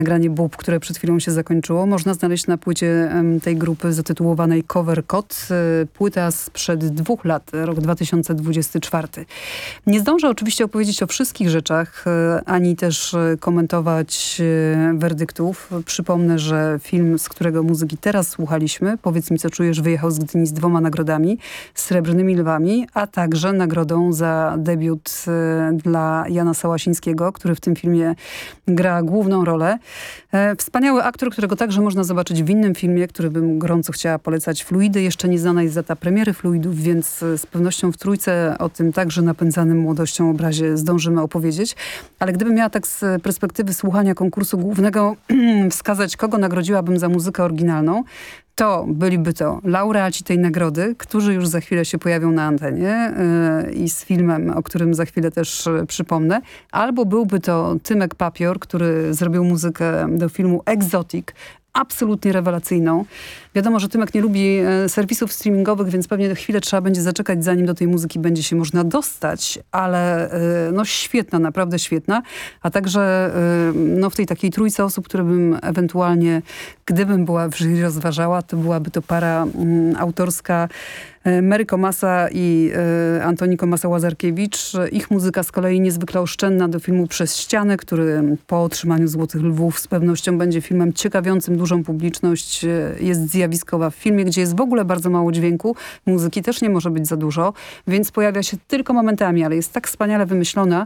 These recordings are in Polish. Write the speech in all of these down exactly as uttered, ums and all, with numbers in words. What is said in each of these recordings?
Nagranie Bób, które przed chwilą się zakończyło, można znaleźć na płycie tej grupy zatytułowanej Cover Code. Płyta sprzed dwóch lat, rok dwa tysiące dwudziesty czwarty. Nie zdążę oczywiście opowiedzieć o wszystkich rzeczach, ani też komentować werdyktów. Przypomnę, że film, z którego muzyki teraz słuchaliśmy, Powiedz mi co czujesz, wyjechał z Gdyni z dwoma nagrodami, Srebrnymi Lwami, a także nagrodą za debiut dla Jana Sałasińskiego, który w tym filmie gra główną rolę. Wspaniały aktor, którego także można zobaczyć w innym filmie, który bym gorąco chciała polecać, Fluidy. Jeszcze nie znana jest data premiery Fluidów, więc z pewnością w Trójce o tym także napędzanym młodością obrazie zdążymy opowiedzieć. Ale gdybym miała tak z perspektywy słuchania konkursu głównego wskazać, kogo nagrodziłabym za muzykę oryginalną, to byliby to laureaci tej nagrody, którzy już za chwilę się pojawią na antenie yy, i z filmem, o którym za chwilę też yy, przypomnę. Albo byłby to Tymek Papior, który zrobił muzykę do filmu Exotic, absolutnie rewelacyjną. Wiadomo, że Tymek nie lubi e, serwisów streamingowych, więc pewnie chwilę trzeba będzie zaczekać, zanim do tej muzyki będzie się można dostać, ale e, no świetna, naprawdę świetna. A także e, no w tej takiej trójce osób, które bym ewentualnie, gdybym była w jury rozważała, to byłaby to para mm, autorska Mary Komasa i y, Antoni Komasa-Łazarkiewicz. Ich muzyka z kolei niezwykle oszczędna do filmu Przez ścianę, który po otrzymaniu Złotych Lwów z pewnością będzie filmem ciekawiącym dużą publiczność. Jest zjawiskowa w filmie, gdzie jest w ogóle bardzo mało dźwięku. Muzyki też nie może być za dużo, więc pojawia się tylko momentami, ale jest tak wspaniale wymyślona,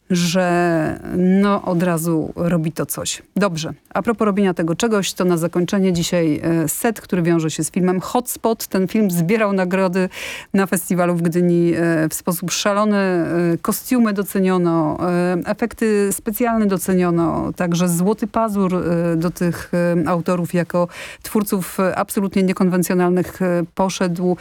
że no od razu robi to coś. Dobrze, a propos robienia tego czegoś, to na zakończenie dzisiaj set, który wiąże się z filmem Hotspot. Ten film zbierał nagrody na festiwalu w Gdyni w sposób szalony. Kostiumy doceniono, efekty specjalne doceniono, także Złoty Pazur do tych autorów jako twórców absolutnie niekonwencjonalnych poszedł.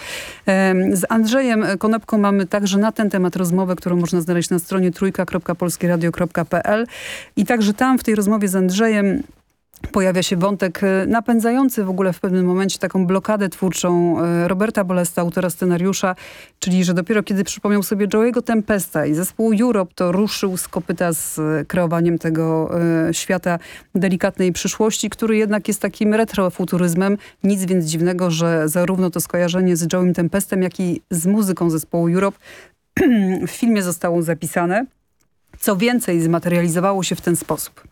Z Andrzejem Konopką mamy także na ten temat rozmowę, którą można znaleźć na stronie trójka kropka polskie radio kropka p l i także tam w tej rozmowie z Andrzejem pojawia się wątek napędzający w ogóle w pewnym momencie taką blokadę twórczą Roberta Bolesta, autora scenariusza, czyli że dopiero kiedy przypomniał sobie Joe'ego Tempesta i zespół Europe, to ruszył z kopyta z kreowaniem tego y, świata delikatnej przyszłości, który jednak jest takim retrofuturyzmem. Nic więc dziwnego, że zarówno to skojarzenie z Joe'em Tempestem, jak i z muzyką zespołu Europe w filmie zostało zapisane. Co więcej, zmaterializowało się w ten sposób.